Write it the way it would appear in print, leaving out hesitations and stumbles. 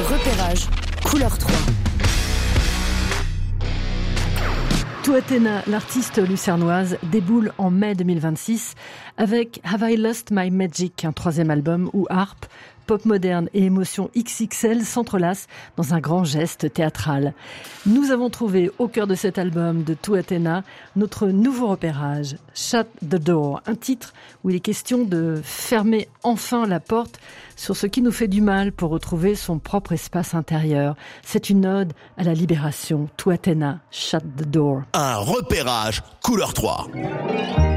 repérage couleur 3. Tout Athéna, l'artiste lucernoise, déboule en mai 2026 avec Have I Lost My Magic, un troisième album où harpe, pop moderne et émotion XXL s'entrelacent dans un grand geste théâtral. Nous avons trouvé au cœur de cet album de Tout Athéna notre nouveau repérage, Shut the Door, un titre où il est question de fermer enfin la porte sur ce qui nous fait du mal pour retrouver son propre espace intérieur. C'est une ode à la libération. Tout Athéna, Shut the Door. Un repérage couleur 3.